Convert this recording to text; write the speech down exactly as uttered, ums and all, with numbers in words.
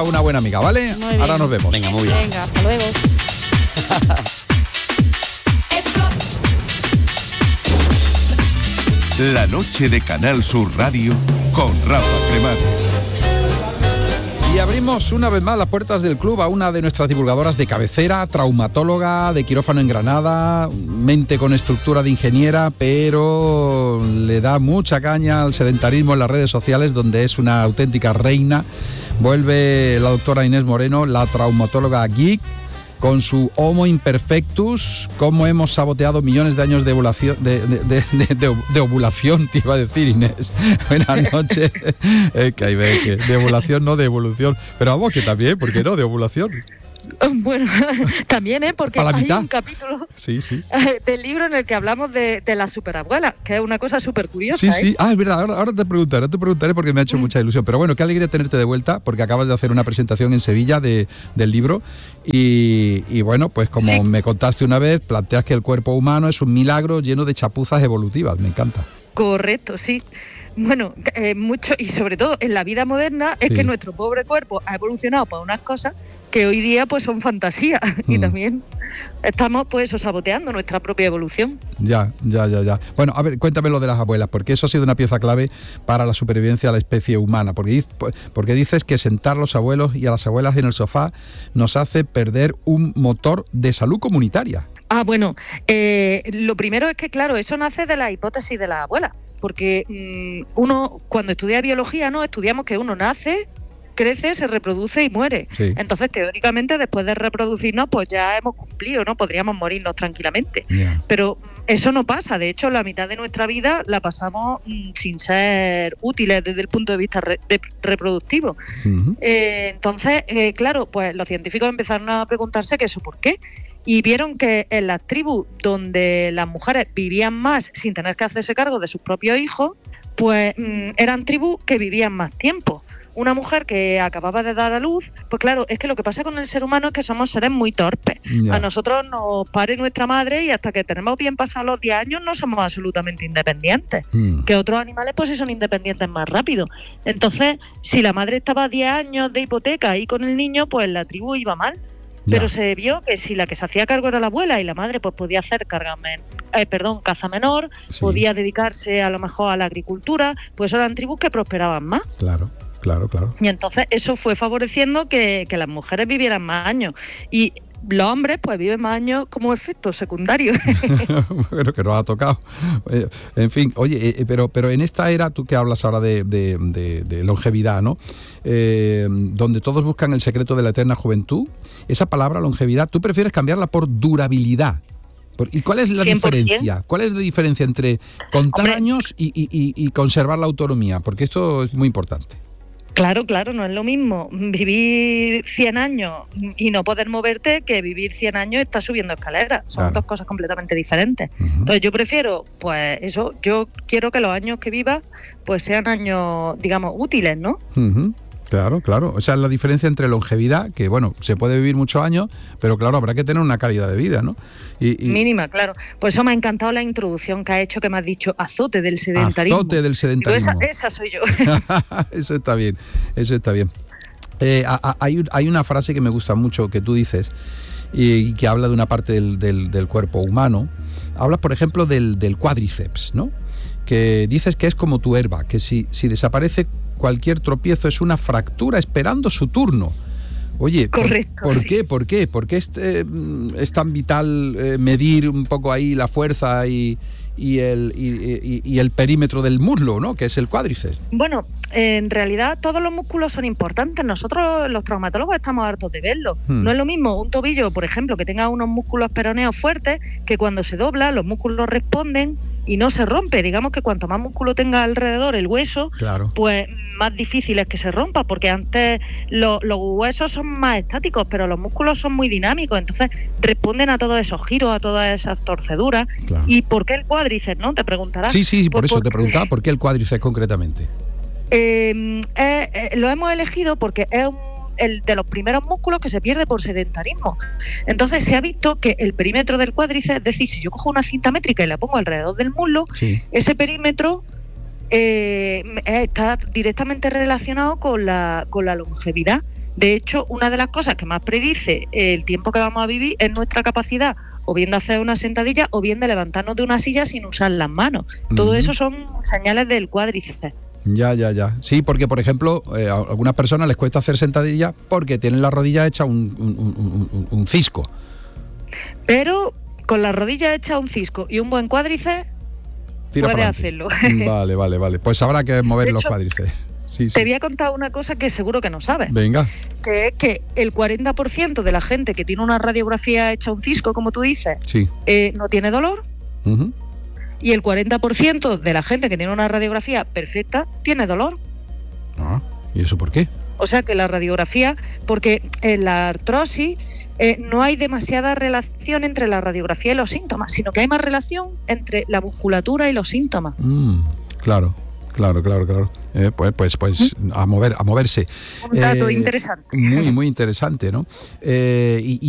una buena amiga, ¿vale? Ahora nos vemos. Venga, muy bien. Venga, hasta luego. La noche de Canal Sur Radio con Rafa Cremades. Y abrimos una vez más las puertas del club a una de nuestras divulgadoras de cabecera, traumatóloga de quirófano en Granada, mente con estructura de ingeniera, pero le da mucha caña al sedentarismo en las redes sociales, donde es una auténtica reina. Vuelve la doctora Inés Moreno, la traumatóloga geek, con su Homo Imperfectus, cómo hemos saboteado millones de años de ovulación, de, de, de, de, de, de ovulación, te iba a decir, Inés. Buenas noches. Es que hay ve que de ovulación, no de evolución. Pero vamos, que también, ¿por qué no? De ovulación. Bueno, también, ¿eh? Porque hay un capítulo sí, sí. del libro en el que hablamos de, de la superabuela, que es una cosa súper curiosa. Sí, ¿eh? sí. Ah, es verdad, ahora, ahora te preguntaré, te preguntaré porque me ha hecho mucha ilusión. Pero bueno, qué alegría tenerte de vuelta, porque acabas de hacer una presentación en Sevilla de, del libro. Y, y bueno, pues como sí. me contaste una vez, planteas que el cuerpo humano es un milagro lleno de chapuzas evolutivas. Me encanta. Correcto, sí. Bueno, eh, mucho, y sobre todo en la vida moderna, es sí. que nuestro pobre cuerpo ha evolucionado para unas cosas que hoy día pues son fantasía mm. y también estamos pues eso, saboteando nuestra propia evolución. Ya, ya, ya, ya. Bueno, a ver, cuéntame lo de las abuelas, porque eso ha sido una pieza clave para la supervivencia de la especie humana, porque, porque dices que sentar a los abuelos y a las abuelas en el sofá nos hace perder un motor de salud comunitaria. Ah, bueno, eh, lo primero es que claro, eso nace de la hipótesis de las abuelas. Porque mmm, uno, cuando estudia biología, ¿no? Estudiamos que uno nace, crece, se reproduce y muere. Sí. Entonces, teóricamente, después de reproducirnos, pues ya hemos cumplido, ¿no? Podríamos morirnos tranquilamente. Yeah. Pero eso no pasa. De hecho, la mitad de nuestra vida la pasamos mmm, sin ser útiles desde el punto de vista re- de reproductivo. Uh-huh. Eh, entonces, eh, claro, pues los científicos empezaron a preguntarse que eso por qué. Y vieron que en las tribus donde las mujeres vivían más sin tener que hacerse cargo de sus propios hijos, pues mmm, eran tribus que vivían más tiempo. Una mujer que acababa de dar a luz, pues claro, es que lo que pasa con el ser humano es que somos seres muy torpes. Yeah. A nosotros nos pare nuestra madre y hasta que tenemos bien pasados los diez años no somos absolutamente independientes. Mm. Que otros animales pues sí son independientes más rápido. Entonces, si la madre estaba diez años de hipoteca ahí con el niño, pues la tribu iba mal. Pero ya. Se vio que si la que se hacía cargo era la abuela y la madre pues podía hacer carga men- eh, perdón, caza menor, sí. podía dedicarse a lo mejor a la agricultura, pues eran tribus que prosperaban más. Claro, claro, claro. Y entonces eso fue favoreciendo que, que las mujeres vivieran más años. Y los hombres pues viven más años como efecto secundario. Bueno, que nos ha tocado. En fin, oye, eh, pero, pero en esta era, tú que hablas ahora de, de, de, de longevidad, ¿no? Eh, donde todos buscan el secreto de la eterna juventud, esa palabra longevidad, tú prefieres cambiarla por durabilidad. ¿Y cuál es la cien por ciento? diferencia? ¿Cuál es la diferencia entre contar Hombre. años y, y, y, y conservar la autonomía? Porque esto es muy importante. Claro, claro, no es lo mismo vivir cien años y no poder moverte que vivir cien años y estar subiendo escaleras. Son claro. dos cosas completamente diferentes. Uh-huh. Entonces yo prefiero, pues eso, yo quiero que los años que viva pues sean años, digamos, útiles, ¿no? Uh-huh. Claro, claro. O sea, la diferencia entre longevidad, que bueno, se puede vivir muchos años, pero claro, habrá que tener una calidad de vida, ¿no? Y, y... Mínima, claro. Por eso me ha encantado la introducción que ha hecho, que me has dicho azote del sedentarismo. Azote del sedentarismo. Digo, esa, esa soy yo. Eso está bien, eso está bien. Eh, a, a, hay, hay una frase que me gusta mucho que tú dices y, y que habla de una parte del, del, del cuerpo humano. Hablas, por ejemplo, del, del cuádriceps, ¿no? Que dices que es como tu herba, que si, si desaparece cualquier tropiezo es una fractura esperando su turno. Oye, Correcto, ¿por, ¿por sí. qué? ¿Por qué? ¿Por qué es, eh, es tan vital eh, medir un poco ahí la fuerza y, y, el, y, y, y el perímetro del muslo, ¿no? Que es el cuádriceps. Bueno, en realidad todos los músculos son importantes. Nosotros los traumatólogos estamos hartos de verlo. Hmm. No es lo mismo un tobillo, por ejemplo, que tenga unos músculos peroneos fuertes, que cuando se dobla los músculos responden y no se rompe. Digamos que cuanto más músculo tenga alrededor el hueso, claro. pues más difícil es que se rompa, porque antes lo, los huesos son más estáticos, pero los músculos son muy dinámicos, entonces responden a todos esos giros, a todas esas torceduras. Claro. ¿Y por qué el cuádriceps, no? Te preguntarás. Sí, sí, por, por eso por... te preguntaba, ¿por qué el cuádriceps concretamente? Eh, eh, eh, lo hemos elegido porque es un el de los primeros músculos que se pierde por sedentarismo. Entonces se ha visto que el perímetro del cuádriceps, es decir, si yo cojo una cinta métrica y la pongo alrededor del muslo, sí. ese perímetro eh, está directamente relacionado con la, con la longevidad. De hecho, una de las cosas que más predice el tiempo que vamos a vivir es nuestra capacidad o bien de hacer una sentadilla o bien de levantarnos de una silla sin usar las manos. Uh-huh. Todo eso son señales del cuádriceps. Ya, ya, ya. Sí, porque, por ejemplo, eh, a algunas personas les cuesta hacer sentadilla porque tienen la rodilla hecha un, un, un, un, un cisco. Pero con la rodilla hecha un cisco y un buen cuádriceps, puedes hacerlo. Vale, vale, vale. Pues habrá que mover de los hecho, cuádriceps. Sí, sí. Te voy a contar una cosa que seguro que no sabes. Venga. Que es que el cuarenta por ciento de la gente que tiene una radiografía hecha un cisco, como tú dices, sí. eh, no tiene dolor. Uh-huh. Y el cuarenta por ciento de la gente que tiene una radiografía perfecta tiene dolor. Ah, ¿y eso por qué? O sea que la radiografía, porque en la artrosis eh, no hay demasiada relación entre la radiografía y los síntomas, sino que hay más relación entre la musculatura y los síntomas. Mm, claro, claro, claro, claro. Eh, pues, pues, pues ¿Mm? a mover, a moverse. Un dato eh, interesante. Muy, muy interesante, ¿no? Eh, y,